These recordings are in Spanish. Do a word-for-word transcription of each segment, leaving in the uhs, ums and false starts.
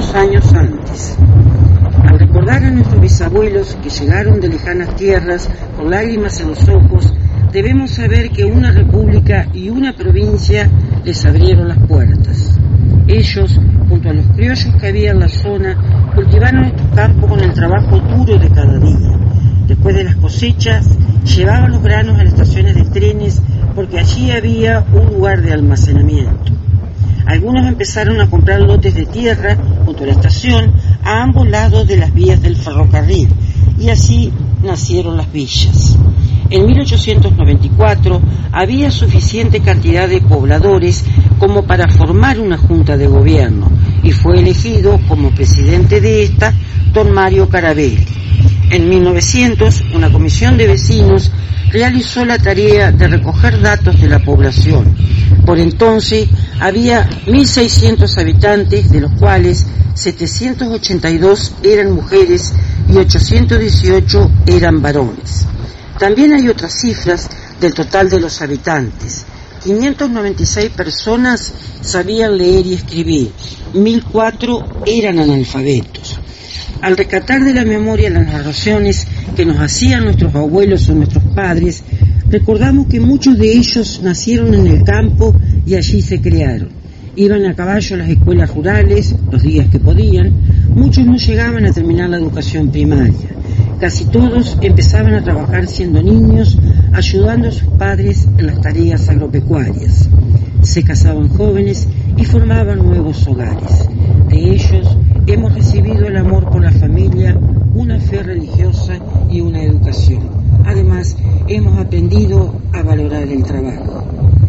unos años antes. Al recordar a nuestros bisabuelos que llegaron de lejanas tierras con lágrimas en los ojos, debemos saber que una república y una provincia les abrieron las puertas. Ellos, junto a los criollos que había en la zona, cultivaron estos campos con el trabajo duro de cada día. Después de las cosechas, llevaban los granos a las estaciones de trenes porque allí había un lugar de almacenamiento. Algunos empezaron a comprar lotes de tierra junto a la estación a ambos lados de las vías del ferrocarril y así nacieron las villas. En mil ochocientos noventa y cuatro había suficiente cantidad de pobladores como para formar una junta de gobierno y fue elegido como presidente de esta don Mario Carabelli. En mil novecientos, una comisión de vecinos realizó la tarea de recoger datos de la población. Por entonces había mil seiscientos habitantes, de los cuales setecientos ochenta y dos eran mujeres y ochocientos dieciocho eran varones. También hay otras cifras del total de los habitantes. quinientas noventa y seis personas sabían leer y escribir, mil cuatro eran analfabetos. Al recatar de la memoria las narraciones que nos hacían nuestros abuelos o nuestros padres, recordamos que muchos de ellos nacieron en el campo y allí se criaron. Iban a caballo a las escuelas rurales, los días que podían. Muchos no llegaban a terminar la educación primaria. Casi todos empezaban a trabajar siendo niños, ayudando a sus padres en las tareas agropecuarias. Se casaban jóvenes y formaban nuevos hogares. De ellos hemos recibido el amor por la familia, una fe religiosa y una educación. Además, hemos aprendido a valorar el trabajo.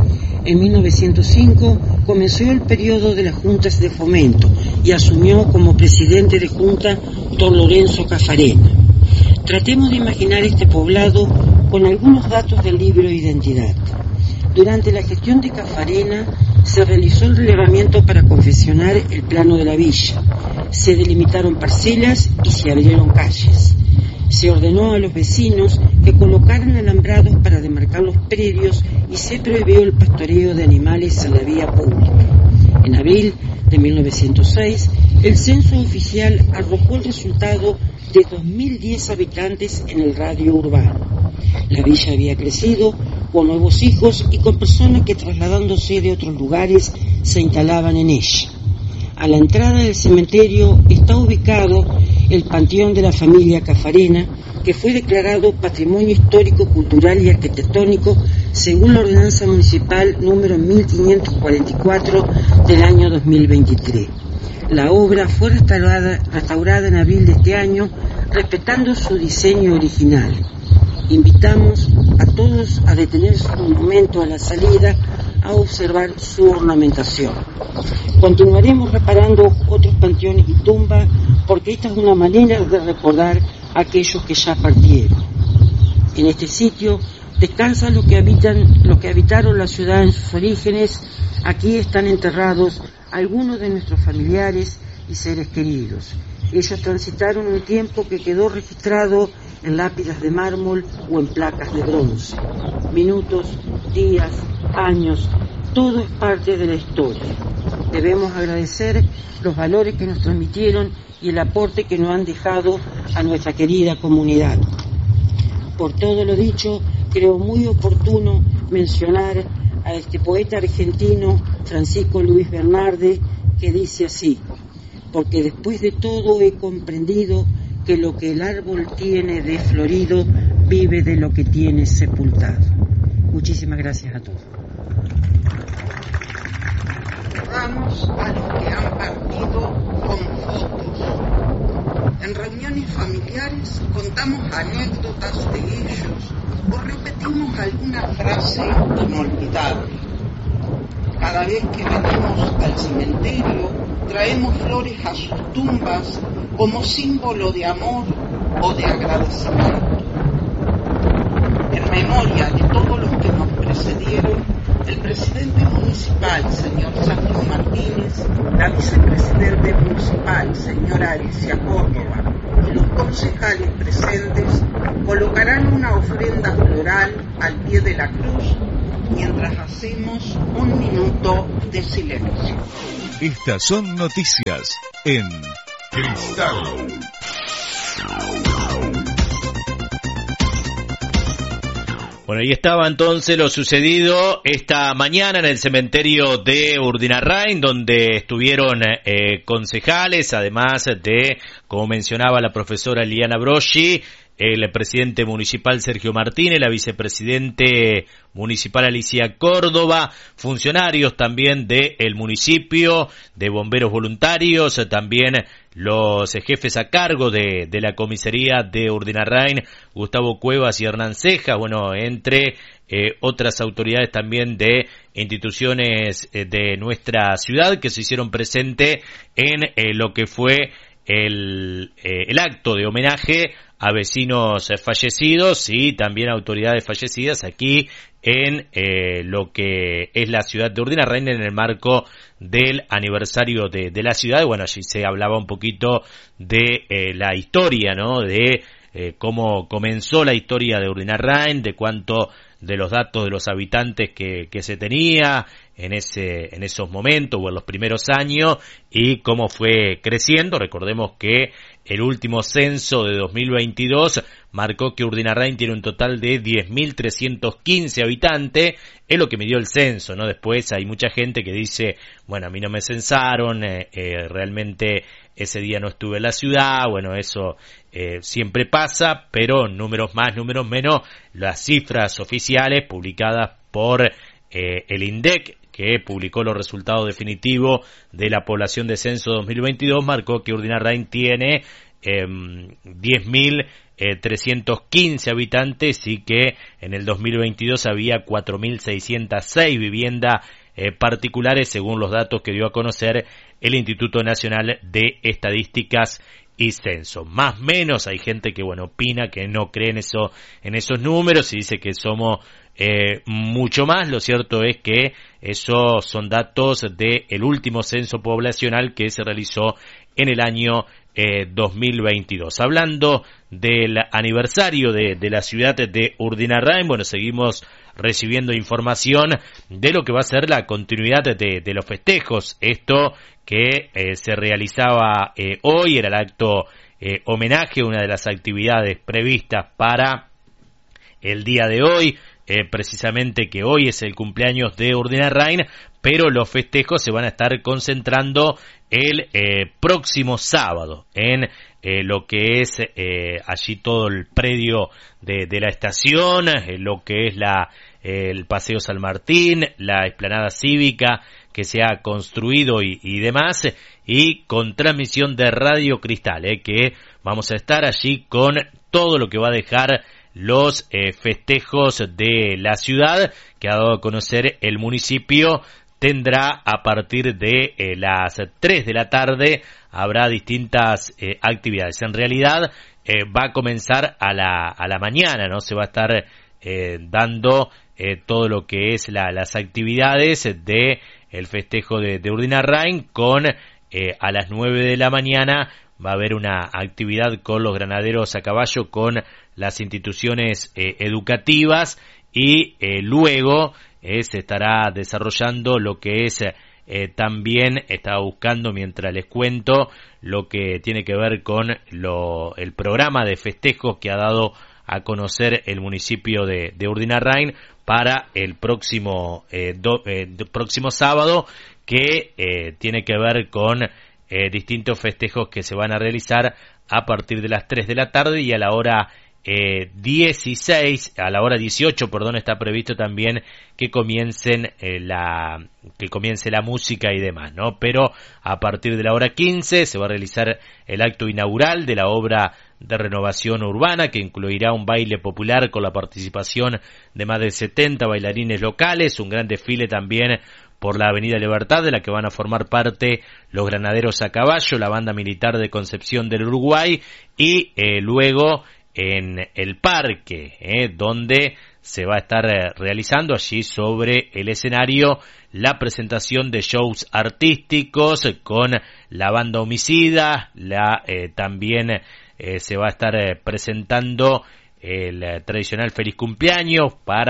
En mil novecientos cinco comenzó el periodo de las juntas de fomento y asumió como presidente de junta don Lorenzo Caffarena. Tratemos de imaginar este poblado con algunos datos del libro de identidad. Durante la gestión de Caffarena se realizó el relevamiento para confeccionar el plano de la villa. Se delimitaron parcelas y se abrieron calles. Se ordenó a los vecinos que colocaran alambrados para demarcar los predios y se prohibió el pastoreo de animales en la vía pública. En abril de mil novecientos seis, el censo oficial arrojó el resultado de dos mil diez habitantes en el radio urbano. La villa había crecido con nuevos hijos y con personas que, trasladándose de otros lugares, se instalaban en ella. A la entrada del cementerio está ubicado el panteón de la familia Caffarena, que fue declarado Patrimonio Histórico, Cultural y Arquitectónico según la Ordenanza Municipal número mil quinientos cuarenta y cuatro del año dos mil veintitrés. La obra fue restaurada, restaurada en abril de este año, respetando su diseño original. Invitamos a todos a detenerse un momento a la salida a observar su ornamentación. Continuaremos reparando otros panteones y tumbas porque esta es una manera de recordar a aquellos que ya partieron. En este sitio descansan los que habitan, los que habitaron la ciudad en sus orígenes. Aquí están enterrados algunos de nuestros familiares y seres queridos. Ellos transitaron un tiempo que quedó registrado en lápidas de mármol o en placas de bronce. Minutos, días, años, todo es parte de la historia. Debemos agradecer los valores que nos transmitieron y el aporte que nos han dejado a nuestra querida comunidad. Por todo lo dicho, creo muy oportuno mencionar a este poeta argentino, Francisco Luis Bernardi, que dice así: porque después de todo he comprendido que lo que el árbol tiene de florido vive de lo que tiene sepultado. Muchísimas gracias a todos. Recordamos a los que han partido con fotos. En reuniones familiares contamos anécdotas de ellos o repetimos alguna frase inolvidable. Cada vez que venimos al cementerio, traemos flores a sus tumbas como símbolo de amor o de agradecimiento. En memoria de todos los que nos precedieron, el presidente municipal, señor Sergio Martínez, la vicepresidente municipal, señora Alicia Córdoba, y los concejales presentes colocarán una ofrenda floral al pie de la cruz mientras hacemos un minuto de silencio. Estas son noticias en Cristal. Bueno, ahí estaba entonces lo sucedido esta mañana en el cementerio de Urdinarrain, donde estuvieron eh, concejales, además de, como mencionaba la profesora Liliana Broggi, el presidente municipal Sergio Martínez, la vicepresidente municipal Alicia Córdoba, funcionarios también del municipio, de bomberos voluntarios, también los jefes a cargo de, de la comisaría de Urdinarrain, Gustavo Cuevas y Hernán Cejas, bueno, entre eh, otras autoridades también de instituciones eh, de nuestra ciudad que se hicieron presente en eh, lo que fue el, eh, el acto de homenaje a vecinos fallecidos y también autoridades fallecidas aquí en eh, lo que es la ciudad de Urdinarrain en el marco del aniversario de, de la ciudad. Y bueno, allí se hablaba un poquito de eh, la historia, ¿no? De eh, cómo comenzó la historia de Urdinarrain, de cuánto de los datos de los habitantes que, que se tenía en ese, en esos momentos o en los primeros años y cómo fue creciendo. Recordemos que el último censo de dos mil veintidós marcó que Urdinarrain tiene un total de diez mil trescientos quince habitantes, es lo que midió el censo, ¿no? Después hay mucha gente que dice, bueno, a mí no me censaron, eh, eh, realmente ese día no estuve en la ciudad, bueno, eso eh, siempre pasa, pero números más, números menos, las cifras oficiales publicadas por eh, el INDEC, que publicó los resultados definitivos de la población de censo dos mil veintidós, marcó que Urdinarrain tiene eh, diez mil trescientos quince habitantes y que en el dos mil veintidós había cuatro mil seiscientas seis viviendas eh, particulares, según los datos que dio a conocer el Instituto Nacional de Estadísticas y Censo. Más o menos hay gente que, bueno, opina que no cree en eso, en esos números y dice que somos Eh, mucho más. Lo cierto es que esos son datos del último censo poblacional que se realizó en el año eh, dos mil veintidós. Hablando del aniversario de, de la ciudad de Urdinarrain, bueno, seguimos recibiendo información de lo que va a ser la continuidad de, de los festejos. Esto que eh, se realizaba eh, hoy era el acto eh, homenaje, una de las actividades previstas para el día de hoy. Eh, precisamente que hoy es el cumpleaños de Urdinarrain, pero los festejos se van a estar concentrando el eh, próximo sábado en eh, lo que es eh, allí todo el predio de, de la estación, eh, lo que es la eh, el Paseo San Martín, la explanada cívica que se ha construido y, y demás, y con transmisión de Radio Cristal, eh, que vamos a estar allí con todo lo que va a dejar los eh, festejos de la ciudad, que ha dado a conocer el municipio. Tendrá a partir de eh, las tres de la tarde, habrá distintas eh, actividades. En realidad eh, va a comenzar a la, a la mañana, ¿no? Se va a estar eh, dando eh, todo lo que es la, las actividades de el festejo de, de Urdinarrain con eh, a las nueve de la mañana va a haber una actividad con los granaderos a caballo, con las instituciones eh, educativas y eh, luego eh, se estará desarrollando lo que es eh, también, estaba buscando mientras les cuento, lo que tiene que ver con lo, el programa de festejos que ha dado a conocer el municipio de, de Urdinarrain para el próximo, eh, do, eh, próximo sábado, que eh, tiene que ver con Eh, distintos festejos que se van a realizar a partir de las tres de la tarde y a la hora eh, dieciséis, a la hora dieciocho, perdón, está previsto también que comiencen eh, la que comience la música y demás, ¿no? Pero a partir de la hora quince se va a realizar el acto inaugural de la obra de renovación urbana, que incluirá un baile popular con la participación de más de setenta bailarines locales, un gran desfile también por la Avenida Libertad, de la que van a formar parte los granaderos a caballo, la banda militar de Concepción del Uruguay, y eh, luego en el parque, eh, donde se va a estar eh, realizando allí sobre el escenario la presentación de shows artísticos con la banda Homicida, la eh, también eh, se va a estar eh, presentando el eh, tradicional feliz cumpleaños para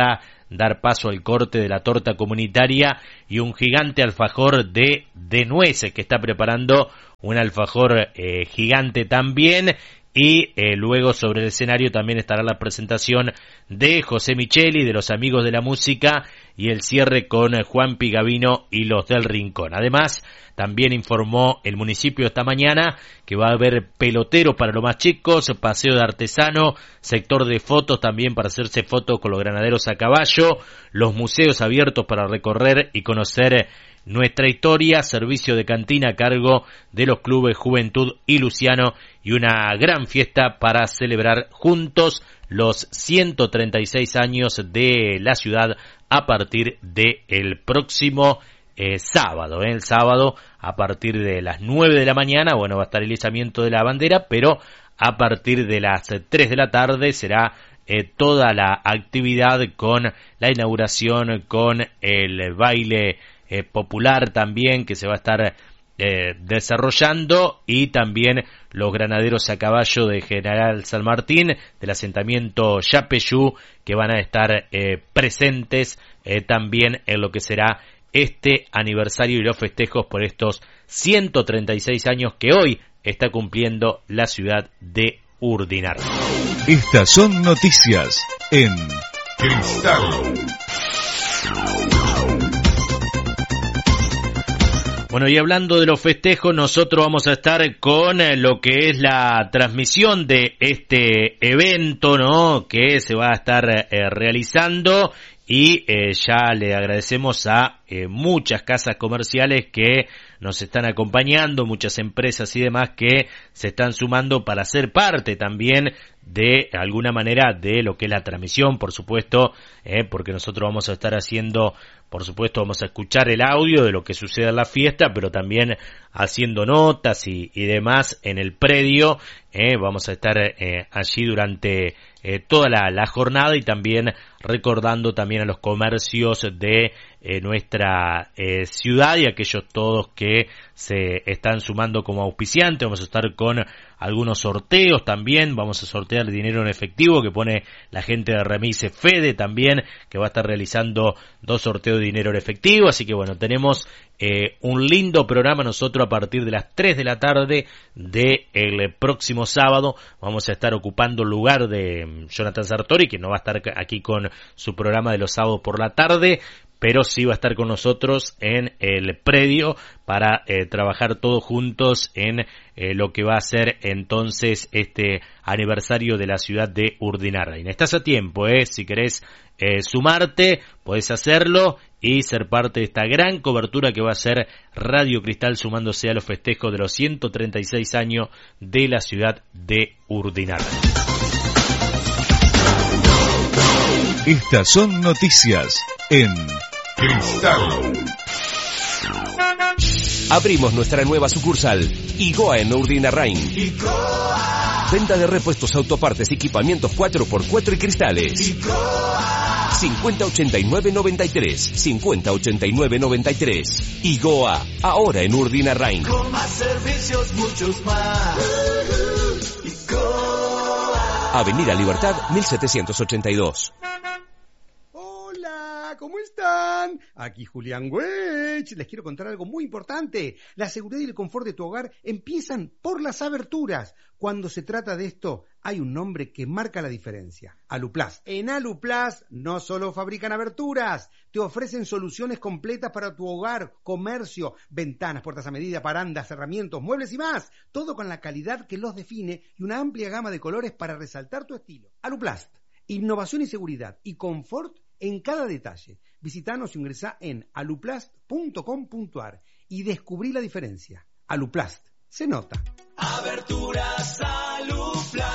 dar paso al corte de la torta comunitaria y un gigante alfajor de, de nueces que está preparando un alfajor eh, gigante también. Y eh, luego sobre el escenario también estará la presentación de José Micheli, de los Amigos de la Música, y el cierre con Juan Pigavino y los del Rincón. Además, también informó el municipio esta mañana que va a haber peloteros para los más chicos, paseo de artesano, sector de fotos también para hacerse fotos con los granaderos a caballo, los museos abiertos para recorrer y conocer nuestra historia, servicio de cantina a cargo de los clubes Juventud y Luciano y una gran fiesta para celebrar juntos los ciento treinta y seis años de la ciudad a partir del próximo eh, sábado. ¿eh? El sábado a partir de las nueve de la mañana, bueno, va a estar el izamiento de la bandera, pero a partir de las tres de la tarde será eh, toda la actividad con la inauguración, con el baile Eh, popular también que se va a estar eh, desarrollando, y también los granaderos a caballo de General San Martín del asentamiento Yapeyú que van a estar eh, presentes eh, también en lo que será este aniversario y los festejos por estos ciento treinta y seis años que hoy está cumpliendo la ciudad de Urdinar. Estas son noticias en Cristal. Bueno, y hablando de los festejos, nosotros vamos a estar con lo que es la transmisión de este evento, ¿no?, que se va a estar eh, realizando, y eh, ya le agradecemos a eh, muchas casas comerciales que nos están acompañando, muchas empresas y demás que se están sumando para ser parte también de alguna manera de lo que es la transmisión, por supuesto, eh, porque nosotros vamos a estar haciendo, por supuesto, vamos a escuchar el audio de lo que sucede en la fiesta, pero también haciendo notas y, y demás en el predio. Eh, vamos a estar eh, allí durante eh, toda la, la jornada, y también recordando también a los comercios de eh, nuestra eh, ciudad y aquellos todos que se están sumando como auspiciantes. Vamos a estar con algunos sorteos también, vamos a sortear dinero en efectivo que pone la gente de Remise Fede también, que va a estar realizando dos sorteos de dinero en efectivo, así que bueno, tenemos eh, un lindo programa nosotros a partir de las tres de la tarde del próximo sábado. Vamos a estar ocupando el lugar de Jonathan Sartori, que no va a estar aquí con su programa de los sábados por la tarde, pero sí va a estar con nosotros en el predio para eh, trabajar todos juntos en eh, lo que va a ser entonces este aniversario de la ciudad de Urdinarrain. Estás a tiempo, eh, si querés eh, sumarte, podés hacerlo y ser parte de esta gran cobertura que va a ser Radio Cristal, sumándose a los festejos de los ciento treinta y seis años de la ciudad de Urdinarrain. Estas son noticias en Cristal. Abrimos nuestra nueva sucursal, Igoa en Urdinarrain. Venta de repuestos, autopartes, equipamientos cuatro por cuatro y cristales. cincuenta ochenta y nueve noventa y tres. cincuenta ochenta y nueve noventa y tres. Igoa, ahora en Urdinarrain. Con más servicios, muchos más. Igoa. Avenida Libertad, mil setecientos ochenta y dos. ¿Cómo están? Aquí Julián Weich. Les quiero contar algo muy importante. La seguridad y el confort de tu hogar empiezan por las aberturas. Cuando se trata de esto, hay un nombre que marca la diferencia: Aluplast. En Aluplast no solo fabrican aberturas, te ofrecen soluciones completas para tu hogar, comercio, ventanas, puertas a medida, parandas, cerramientos, muebles y más. Todo con la calidad que los define y una amplia gama de colores para resaltar tu estilo. Aluplast. Innovación y seguridad y confort en cada detalle. Visitanos o ingresá en aluplast punto com punto ar y descubrí la diferencia. Aluplast. Se nota. Aberturas Aluplast.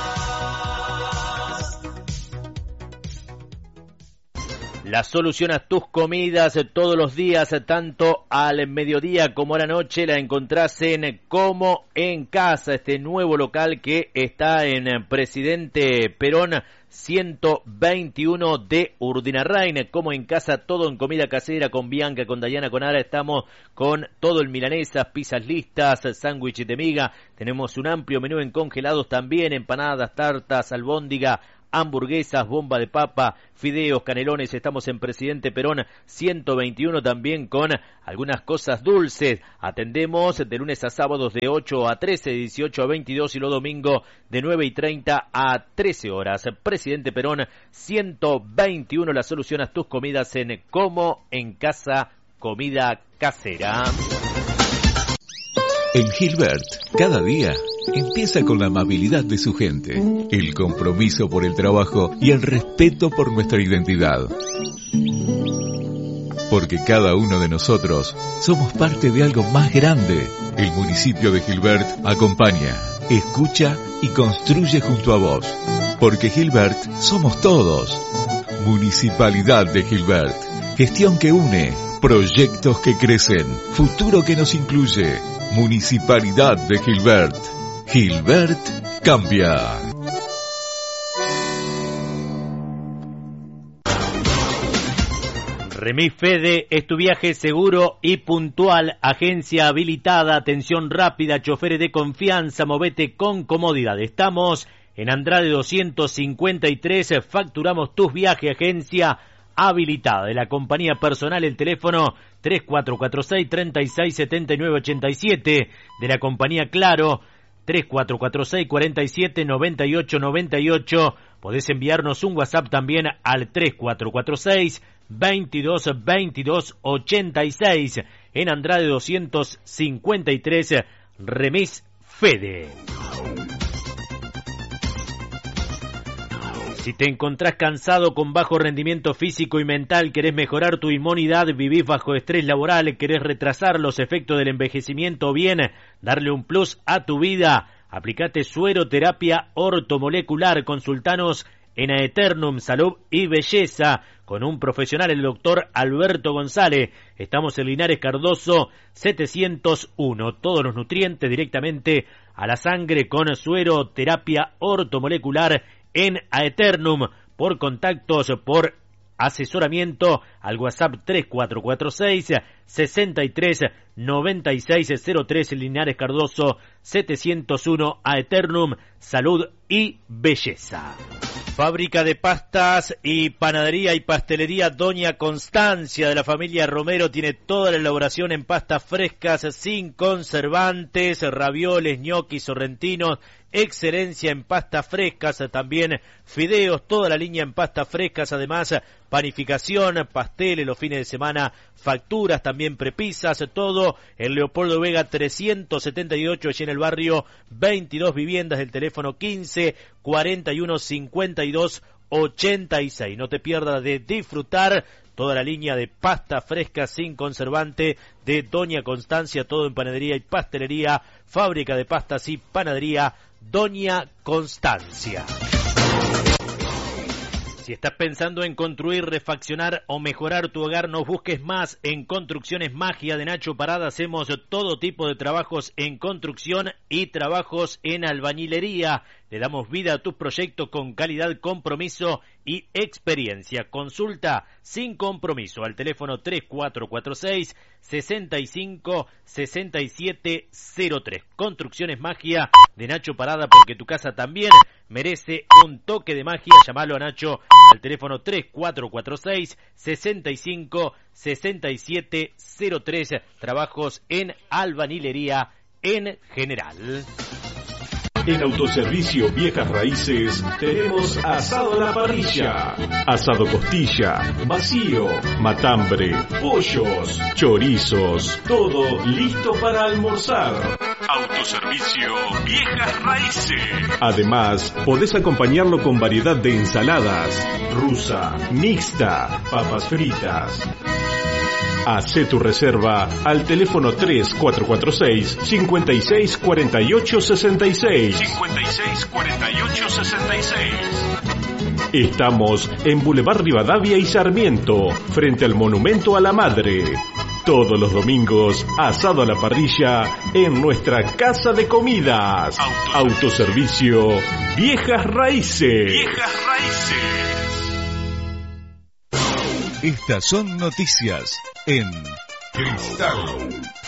La solución a tus comidas todos los días, tanto al mediodía como a la noche, la encontrás en Como en Casa, este nuevo local que está en Presidente Perón ciento veintiuno de Urdinarrain. Como en Casa, todo en comida casera, con Bianca, con Dayana, con Ara. Estamos con todo en milanesas, pizzas listas, sándwiches de miga. Tenemos un amplio menú en congelados también, empanadas, tartas, albóndiga, hamburguesas, bomba de papa, fideos, canelones. Estamos en Presidente Perón ciento veintiuno, también con algunas cosas dulces. Atendemos de lunes a sábados de ocho a trece, dieciocho a veintidós y los domingos de nueve y treinta a trece horas. Presidente Perón ciento veintiuno, la solución a tus comidas en Como en Casa, comida casera. En Gilbert, cada día empieza con la amabilidad de su gente, el compromiso por el trabajo y el respeto por nuestra identidad. Porque cada uno de nosotros somos parte de algo más grande. El municipio de Gilbert acompaña, escucha y construye junto a vos. Porque Gilbert somos todos. Municipalidad de Gilbert. Gestión que une, proyectos que crecen, futuro que nos incluye. Municipalidad de Gilbert. Gilbert cambia. Remis Fede es tu viaje seguro y puntual, agencia habilitada, atención rápida, choferes de confianza, movete con comodidad. Estamos en Andrade doscientos cincuenta y tres, facturamos tus viajes, agencia habilitada. De la compañía personal, el teléfono tres cuatro cuatro seis, tres seis siete nueve ocho siete. De la compañía Claro, tres cuatro cuatro seis, cuatro siete nueve ocho nueve ocho. Podés enviarnos un WhatsApp también al tres cuatro cuatro seis, veintidós veintidós ochenta y seis. En Andrade doscientos cincuenta y tres, Remis Fede. Si te encontrás cansado, con bajo rendimiento físico y mental, querés mejorar tu inmunidad, vivís bajo estrés laboral, querés retrasar los efectos del envejecimiento o bien darle un plus a tu vida, aplicate sueroterapia ortomolecular. Consultanos en Aeternum Salud y Belleza con un profesional, el doctor Alberto González. Estamos en Linares Cardoso setecientos uno. Todos los nutrientes directamente a la sangre con sueroterapia ortomolecular en Aeternum. Por contactos, por asesoramiento, al WhatsApp tres cuatro cuatro seis, sesenta y tres noventa y seis cero tres. Linares Cardoso setecientos uno. Aeternum Salud y Belleza. Fábrica de pastas y panadería y pastelería Doña Constancia, de la familia Romero, tiene toda la elaboración en pastas frescas sin conservantes, ravioles, ñoquis, sorrentinos. Excelencia en pastas frescas, también fideos, toda la línea en pastas frescas, además panificación, pasteles los fines de semana, facturas, también prepisas, todo en Leopoldo Vega trescientos setenta y ocho, allí en el barrio, veintidós viviendas, del teléfono quince cuarenta y uno cincuenta y dos ochenta y seis. No te pierdas de disfrutar toda la línea de pasta fresca sin conservante de Doña Constancia, todo en panadería y pastelería, fábrica de pastas y panadería Doña Constancia. Si estás pensando en construir, refaccionar o mejorar tu hogar, no busques más. En Construcciones Magia de Nacho Parada hacemos todo tipo de trabajos en construcción y trabajos en albañilería. Le damos vida a tus proyectos con calidad, compromiso y experiencia. Consulta sin compromiso al teléfono tres cuatro cuatro seis, sesenta y cinco sesenta y siete cero tres. Construcciones Magia de Nacho Parada, porque tu casa también merece un toque de magia. Llamalo a Nacho al teléfono tres cuatro cuatro seis, sesenta y cinco sesenta y siete cero tres. Trabajos en albañilería en general. En Autoservicio Viejas Raíces tenemos asado a la parrilla, asado costilla, vacío, matambre, pollos, chorizos, todo listo para almorzar. Autoservicio Viejas Raíces. Además, podés acompañarlo con variedad de ensaladas, rusa, mixta, papas fritas. Hacé tu reserva al teléfono tres cuatro cuatro seis, cincuenta y seis cuarenta y ocho sesenta y seis. cincuenta y seis cuarenta y ocho sesenta y seis. Estamos en Boulevard Rivadavia y Sarmiento, frente al Monumento a la Madre. Todos los domingos, asado a la parrilla en nuestra casa de comidas. Autoservicio Viejas Raíces. Viejas Raíces. Estas son noticias en Cristal.